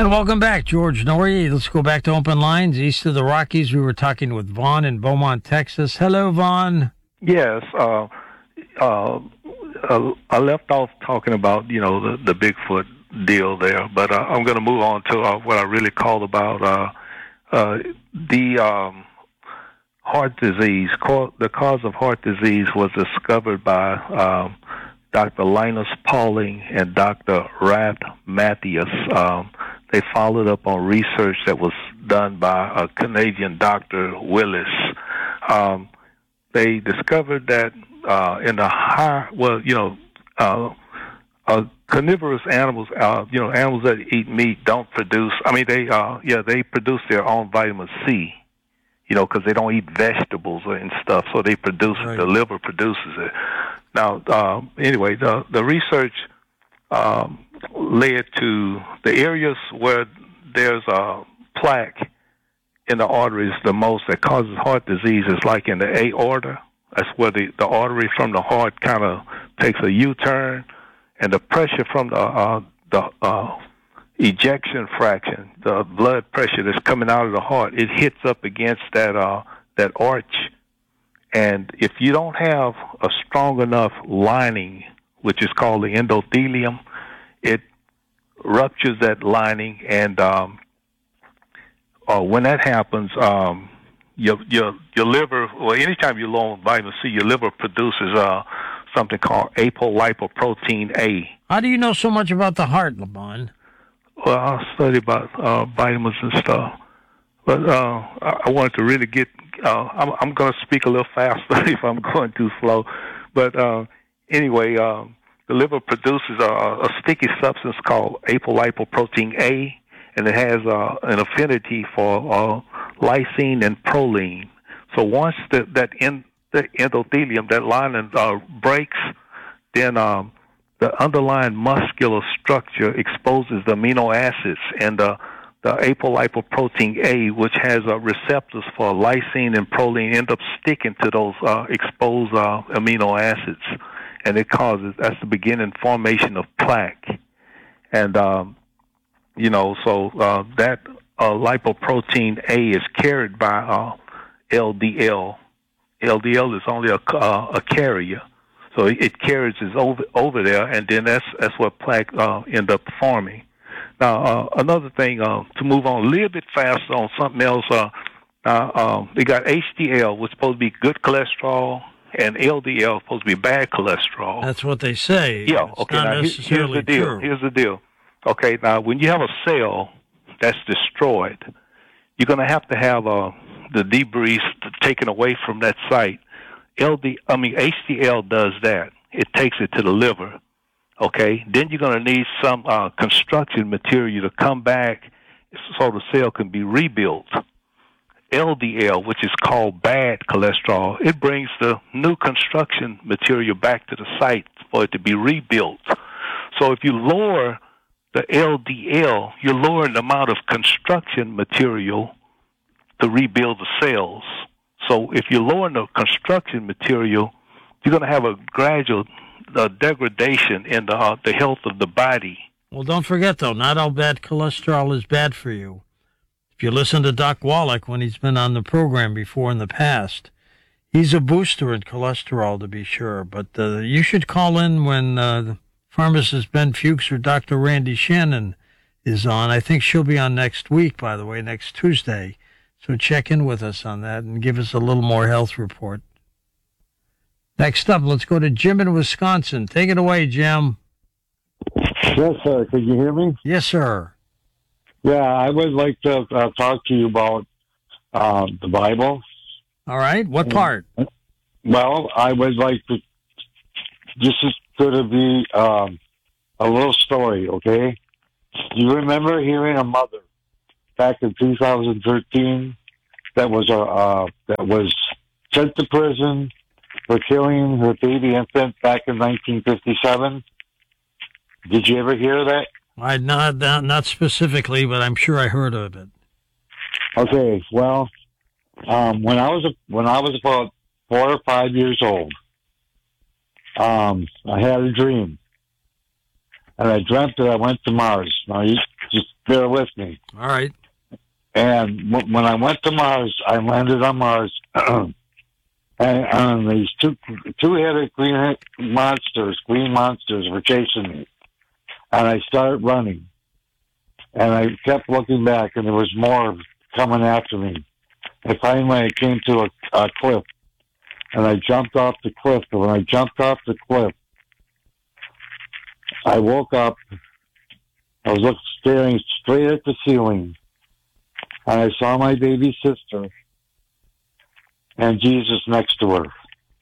And welcome back, George Norrie. Let's go back to open lines east of the Rockies. We were talking with Vaughn in Beaumont, Texas. Hello, Vaughn. Yes. I left off talking about, the Bigfoot deal there, but I'm going to move on to what I really called about the heart disease. The cause of heart disease was discovered by Dr. Linus Pauling and Dr. Ralph Mathias. They followed up on research that was done by a Canadian Dr. Willis. They discovered that in the carnivorous animals, animals that eat meat don't produce. They produce their own vitamin C. Because they don't eat vegetables and stuff, so they produce it. The liver produces it. Now, anyway, the research led to the areas where there's a plaque in the arteries the most that causes heart disease is like in the aorta. That's where the artery from the heart kind of takes a U-turn, and the pressure from the ejection fraction, the blood pressure that's coming out of the heart, it hits up against that arch. And if you don't have a strong enough lining, which is called the endothelium, it ruptures that lining, and when that happens, your liver, well, anytime you're low on vitamin C, your liver produces something called apolipoprotein A. How do you know so much about the heart, LeBon? Well, I study about vitamins and stuff, but I wanted to really get. I'm going to speak a little faster if I'm going too slow, but anyway, the liver produces a sticky substance called apolipoprotein A, and it has an affinity for lysine and proline. So once the endothelium, that lining breaks, then the underlying muscular structure exposes the amino acids, and the apolipoprotein A, which has receptors for lysine and proline, end up sticking to those exposed amino acids, and that's the beginning formation of plaque. And that lipoprotein A is carried by LDL. LDL is only a carrier. So it carries it over there, and then that's what plaque end up forming. Now, another thing, to move on a little bit faster on something else, they got HDL, which is supposed to be good cholesterol, and LDL is supposed to be bad cholesterol. That's what they say. Yeah, okay, now here's the deal. True. Here's the deal. Okay, now when you have a cell that's destroyed, you're going to have the debris taken away from that site. HDL does that. It takes it to the liver. Okay, then you're going to need some construction material to come back so the cell can be rebuilt. LDL, which is called bad cholesterol, it brings the new construction material back to the site for it to be rebuilt. So if you lower the LDL, you're lowering the amount of construction material to rebuild the cells. So if you're lowering the construction material, you're going to have a gradual degradation in the health of the body. Well, don't forget, though, not all bad cholesterol is bad for you. If you listen to Doc Wallach when he's been on the program before in the past, he's a booster in cholesterol, to be sure. But you should call in when pharmacist Ben Fuchs or Dr. Randy Shannon is on. I think she'll be on next week, by the way, next Tuesday. So check in with us on that and give us a little more health report. Next up, let's go to Jim in Wisconsin. Take it away, Jim. Yes, sir. Could you hear me? Yes, sir. Yeah, I would like to talk to you about the Bible. All right. What part? Well, I would like to. This is going to be a little story, okay? Do you remember hearing a mother back in 2013 that was sent to prison for killing her baby infant back in 1957? Did you ever hear that? I not specifically, but I'm sure I heard of it. Okay, well, when I was about 4 or 5 years old, I had a dream, and I dreamt that I went to Mars. Now, bear with me. All right. And when I went to Mars, I landed on Mars, and these two-headed green monsters were chasing me. And I started running. And I kept looking back, and there was more coming after me. And finally, I came to a cliff, and I jumped off the cliff. And when I jumped off the cliff, I woke up. I was staring straight at the ceiling, and I saw my baby sister and Jesus next to her.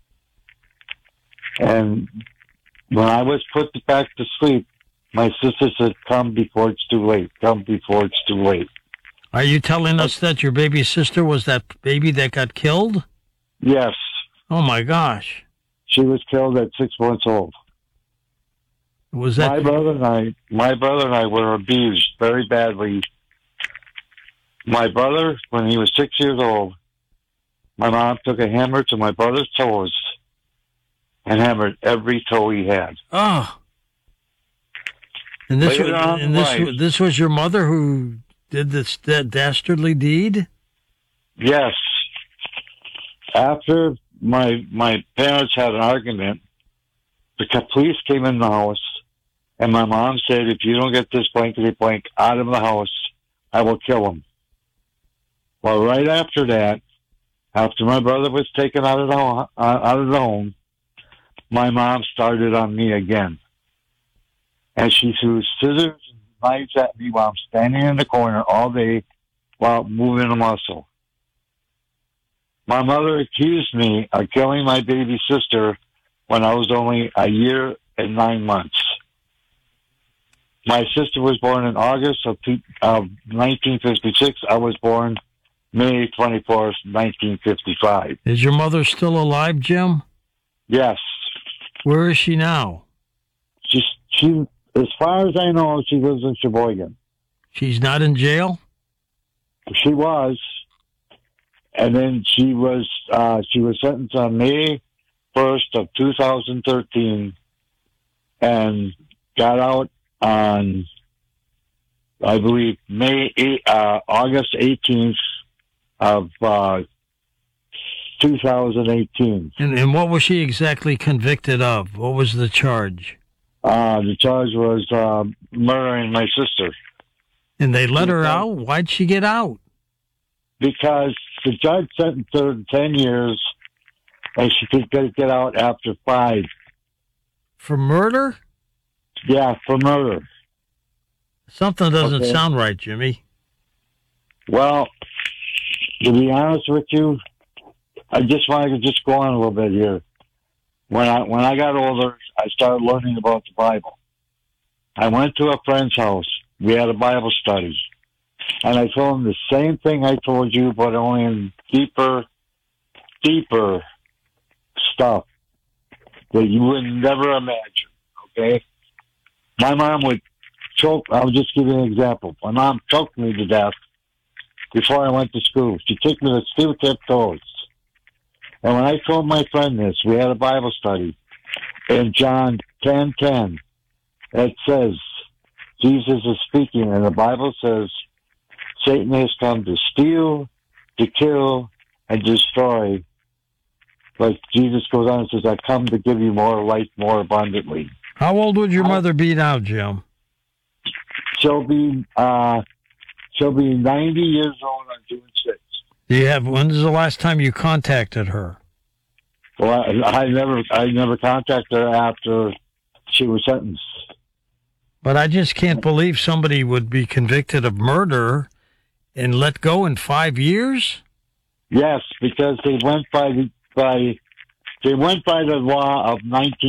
And when I was put back to sleep, my sister said, "Come before it's too late. Come before it's too late." Are you telling us that your baby sister was that baby that got killed? Yes. Oh, my gosh. She was killed at 6 months old. Was that... My brother and I were abused very badly. My brother, when he was 6 years old, my mom took a hammer to my brother's toes and hammered every toe he had. Oh. And this was your mother who did this dastardly deed? Yes. After my parents had an argument, the police came in the house, and my mom said, "If you don't get this blankety blank out of the house, I will kill him." Well, right after that, after my brother was taken out of the home, my mom started on me again. And she threw scissors and knives at me while I'm standing in the corner all day while moving a muscle. My mother accused me of killing my baby sister when I was only a year and 9 months. My sister was born in August of 1956. I was born May 24th, 1955. Is your mother still alive, Jim? Yes. Where is she now? She, as far as I know, she lives in Sheboygan. She's not in jail? She was. And then she was sentenced on May 1st of 2013 and got out on, I believe, August 18th of 2018. And what was she exactly convicted of? What was the charge? The charge was murdering my sister. And they let her out? Why'd she get out? Because the judge sentenced her to 10 years, and she could get out after 5. For murder? Yeah, for murder. Something doesn't sound right, Jimmy. Well, to be honest with you, I just wanted to go on a little bit here. When I got older, I started learning about the Bible. I went to a friend's house. We had a Bible study. And I told him the same thing I told you, but only in deeper stuff that you would never imagine, okay? My mom would choke. I'll just give you an example. My mom choked me to death before I went to school. She took me to steel-tip toes. And when I told my friend this, we had a Bible study. In John 10:10, it says, Jesus is speaking, and the Bible says, Satan has come to steal, to kill, and destroy. But Jesus goes on and says, I come to give you more life more abundantly. How old would your mother be now, Jim? She'll be 90 years old on June 6th. When's the last time you contacted her? Well, I never contacted her after she was sentenced. But I just can't believe somebody would be convicted of murder and let go in 5 years? Yes, because they went by the law of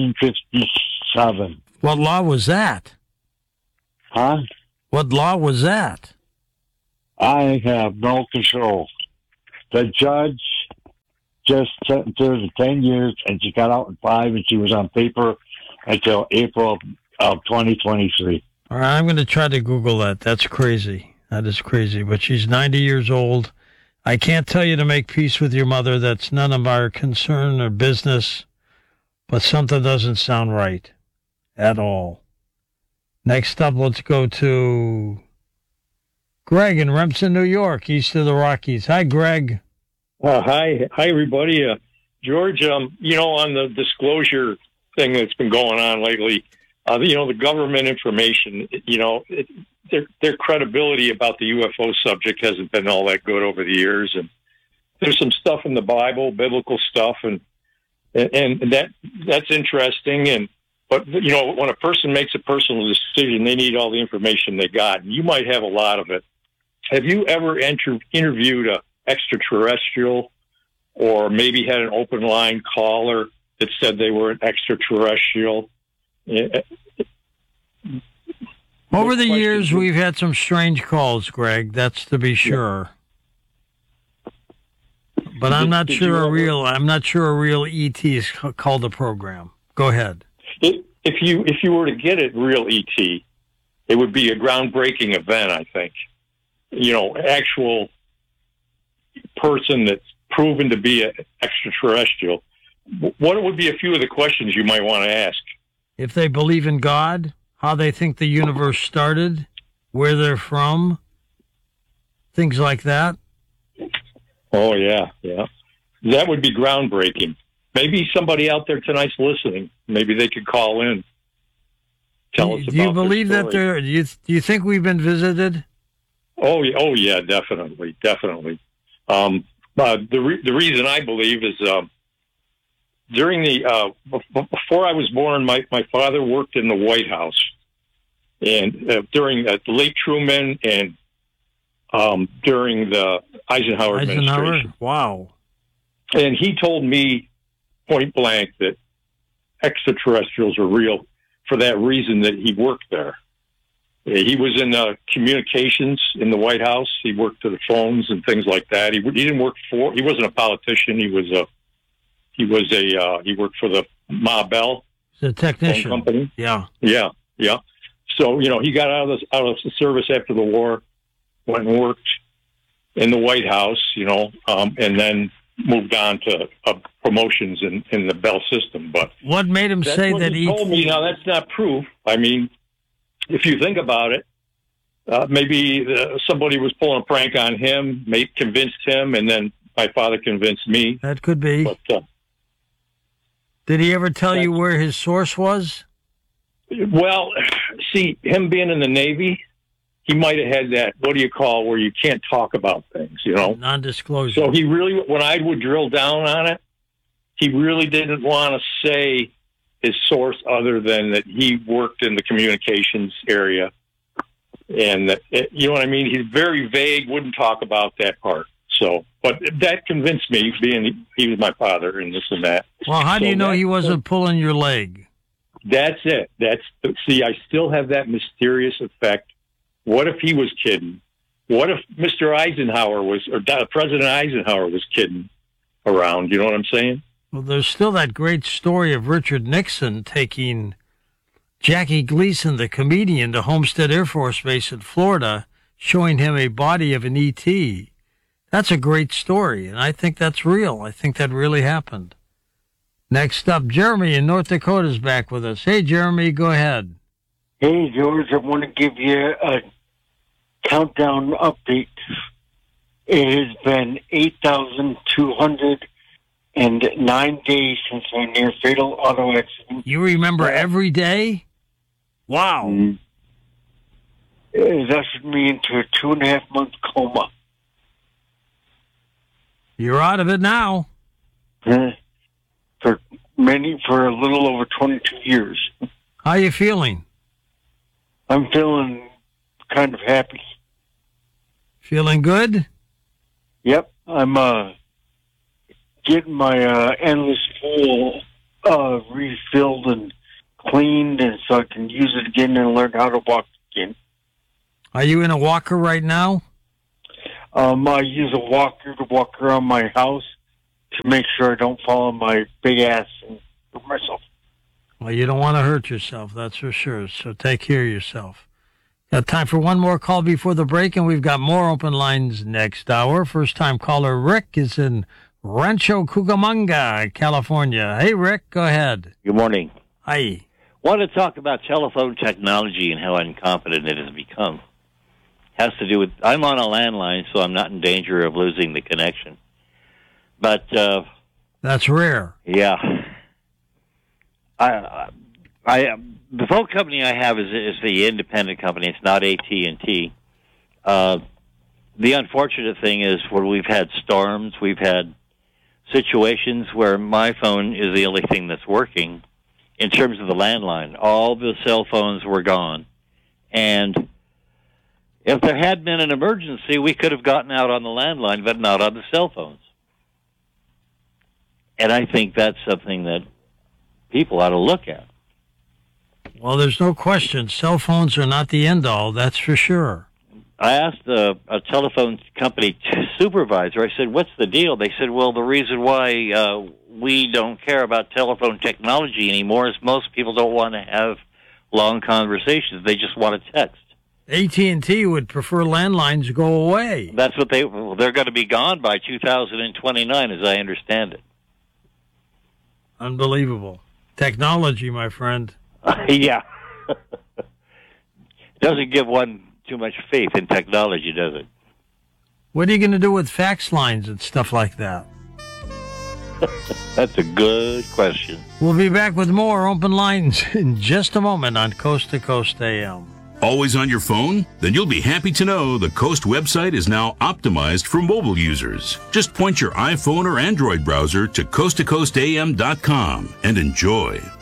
1957. What law was that? Huh? What law was that? I have no control. The judge just sentenced her to 10 years, and she got out in 5, and she was on paper until April of 2023. All right, I'm going to try to Google that. That's crazy. That is crazy. But she's 90 years old. I can't tell you to make peace with your mother. That's none of our concern or business. But something doesn't sound right at all. Next up, let's go to Greg in Remsen, New York, east of the Rockies. Hi, Greg. Hi, everybody. George, on the disclosure thing that's been going on lately, the government information, their credibility about the UFO subject hasn't been all that good over the years. And there's some stuff in the Bible, biblical stuff, and that's interesting. But when a person makes a personal decision, they need all the information they got. And you might have a lot of it. Have you ever interviewed a extraterrestrial, or maybe had an open line caller that said they were an extraterrestrial? Over the years, we've had some strange calls, Greg. That's to be sure. But I'm not sure a real ET is called the program. Go ahead. If you were to get a real ET, it would be a groundbreaking event, I think. Actual person that's proven to be an extraterrestrial. What would be a few of the questions you might want to ask? If they believe in God, how they think the universe started, where they're from, things like that. Oh, yeah. That would be groundbreaking. Maybe somebody out there tonight's listening. Maybe they could call in. Tell us about. Do you believe that do you think we've been visited? Oh yeah, definitely. The reason I believe is during before I was born, my father worked in the White House, and during the late Truman and during the Eisenhower administration. Wow. And he told me point blank that extraterrestrials are real for that reason that he worked there. He was in communications in the White House. He worked to the phones and things like that. He didn't work for. He wasn't a politician. He worked for the Ma Bell. The technician. Phone company. Yeah. So he got out of the service after the war, went and worked in the White House. And then moved on to promotions in the Bell system. But what made him say that he told me? Now that's not proof. I mean, if you think about it, maybe somebody was pulling a prank on him, convinced him, and then my father convinced me. That could be. But, did he ever tell you where his source was? Well, see, him being in the Navy, he might have had that, what do you call, where you can't talk about things, Non-disclosure. So he really, when I would drill down on it, he really didn't want to say his source other than that he worked in the communications area. And that, you know what I mean? He's very vague, wouldn't talk about that part. So, but that convinced me, being he was my father and this and that. Well, how do you know he wasn't pulling your leg? That's it. See, I still have that mysterious effect. What if he was kidding? What if Mr. Eisenhower President Eisenhower was kidding around? You know what I'm saying? Well, there's still that great story of Richard Nixon taking Jackie Gleason, the comedian, to Homestead Air Force Base in Florida, showing him a body of an ET. That's a great story, and I think that's real. I think that really happened. Next up, Jeremy in North Dakota is back with us. Hey, Jeremy, go ahead. Hey, George, I want to give you a countdown update. It has been 8,209 days since my near-fatal auto accident. You remember every day? Wow. It ushered me into a 2.5-month coma. You're out of it now. For a little over 22 years. How are you feeling? I'm feeling kind of happy. Feeling good? Yep. I'm getting my endless pool refilled and cleaned, and so I can use it again and learn how to walk again. Are you in a walker right now? I use a walker to walk around my house to make sure I don't fall on my big ass and hurt myself. Well, you don't want to hurt yourself, that's for sure, so take care of yourself. Got time for one more call before the break, and we've got more open lines next hour. First-time caller Rick is in Rancho Cucamonga, California. Hey, Rick, go ahead. Good morning. Hi. Want to talk about telephone technology and how incompetent it has become. has to do with, I'm on a landline, so I'm not in danger of losing the connection. But, That's rare. yeah. The phone company I have is the independent company. It's not AT&T. The unfortunate thing is when we've had storms, we've had situations where my phone is the only thing that's working in terms of the landline. All the cell phones were gone. And if there had been an emergency, we could have gotten out on the landline, but not on the cell phones. And I think that's something that people ought to look at. Well, there's no question. Cell phones are not the end all, that's for sure. I asked a telephone company supervisor, I said, what's the deal? They said, well, the reason why we don't care about telephone technology anymore is most people don't want to have long conversations. They just want to text. AT&T would prefer landlines go away. That's what they're going to be gone by 2029, as I understand it. Unbelievable. Technology, my friend. Yeah. Doesn't give one too much faith in technology, does it? What are you going to do with fax lines and stuff like that? That's a good question. We'll be back with more open lines in just a moment on Coast to Coast AM. Always on your phone? Then you'll be happy to know the Coast website is now optimized for mobile users. Just point your iPhone or Android browser to coasttocoastam.com and enjoy.